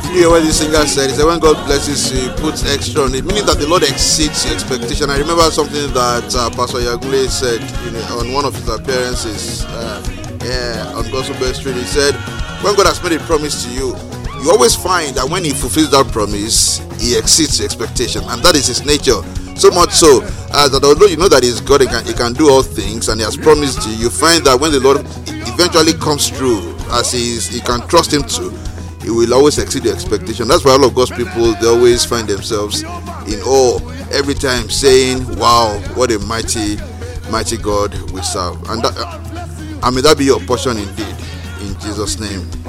you hear what the singer said? He said, when God blesses you, he puts extra on it, meaning that the Lord exceeds your expectation. I remember something that Pastor Yagule said on one of his appearances on Gospel Best Street. He said, when God has made a promise to you, you always find that when he fulfills that promise, he exceeds your expectation, and that is his nature. So much so that although you know that he's God, he can do all things, and he has promised you find that when the Lord eventually comes through, as he can trust him to, he will always exceed your expectation. That's why all of God's people, they always find themselves in awe every time, saying, wow, what a mighty God we serve. And that, may that be your portion indeed, in Jesus' name.